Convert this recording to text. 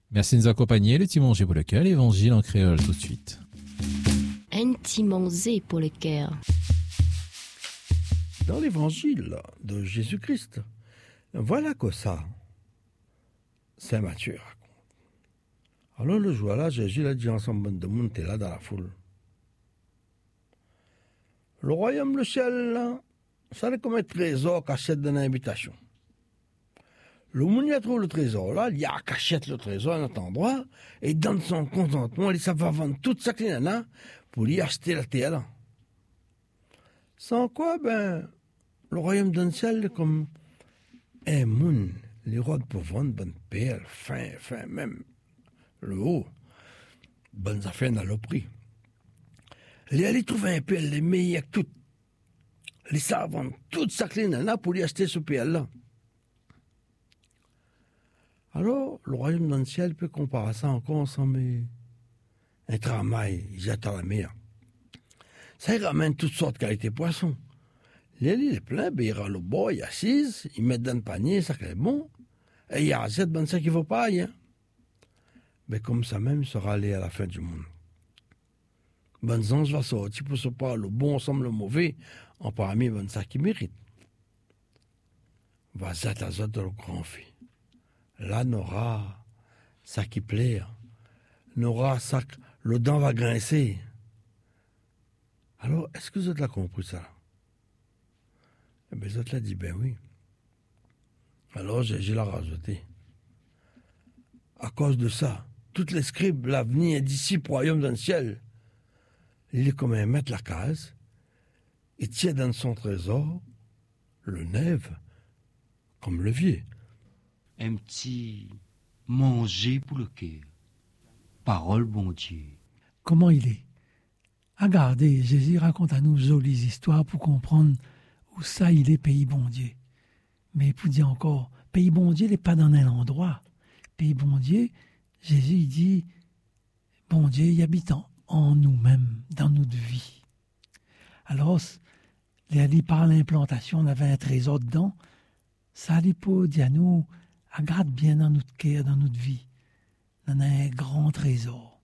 Merci de nous accompagner, le petit manger pour le cœur, l'évangile en créole tout de suite. Un petit manger pour le cœur. Dans l'évangile de Jésus-Christ, voilà que ça, Saint Matthieu raconte. Alors le jour-là, Jésus a dit ensemble de monde était là dans la foule. Le royaume, le ciel, là, ça est comme un trésor cachette dans l'invitation. Le monde y trouve le trésor là, il y a cachette le trésor à notre endroit, et dans son contentement, il va vendre toute sa clinana pour y acheter la terre. Sans quoi, le royaume d'un ciel est comme un monde, les rois pour vendre bonne perles, fin, même le haut, bonnes affaires dans le prix. Il allait trouver un perle, les meilleurs que tout. Les savent vendre toute sa clinana pour y acheter ce perle-là. Alors, le royaume dans le ciel peut comparer ça encore ensemble. Un travail, ils jettent à la mer. Ça, ils ramènent toutes sortes de qualités de poissons. L'île est plein, il ira le bord, il assise, ils mettent dans le panier, ça c'est bon, et il y a cette bonne ça qui ne vaut pas rien. Mais comme ça même, il sera allé à la fin du monde. Bonnes anges va sortir pour se pas le bon ensemble le mauvais, en parmi bonne ça qui mérite. Va zat à zat dans le grand fille. Là, n'aura ça qui plaît, n'aura ça, le dent va grincer. Alors, est-ce que vous avez compris ça? Eh bien, vous avez dit, ben oui. Alors, j'ai la rajouté. À cause de ça, toutes les scribes, l'avenir et disciples, royaume dans le ciel, il est comme un maître la case, il tient dans son trésor le nève comme levier. Un petit manger pour le cœur. Parole bon Dieu. Comment il est? Regardez, Jésus raconte à nous jolies histoires pour comprendre où ça il est, pays bon Dieu. Mais pour dire encore, pays bon Dieu, il n'est pas dans un endroit. Pays bon Dieu, Jésus il dit, bon Dieu, il habite en nous-mêmes, dans notre vie. Alors, il par l'implantation, on avait un trésor dedans. Ça allait pour dire à nous, regarde bien dans notre cœur, dans notre vie. On a un grand trésor.